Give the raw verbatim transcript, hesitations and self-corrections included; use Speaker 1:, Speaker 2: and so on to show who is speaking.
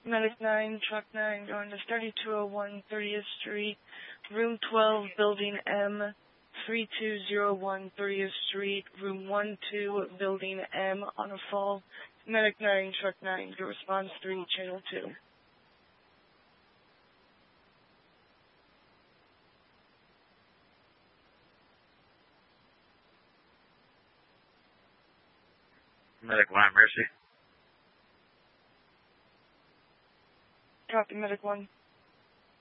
Speaker 1: Medic nine, Truck nine, going to thirty-two oh one thirtieth Street, Room twelve, Building M, thirty-two oh one thirtieth Street, Room one two, Building M, on a fall. Medic nine, Truck nine, your response three, Channel two.
Speaker 2: Medic one, Mercy.
Speaker 1: Copy, Medic one.